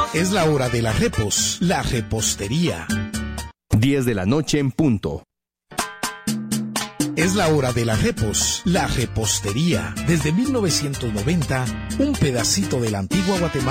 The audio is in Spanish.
Es la hora de las repos, la repostería. 10 de la noche en punto. Es la hora de las repos, la repostería. Desde 1990, un pedacito de la antigua Guatemala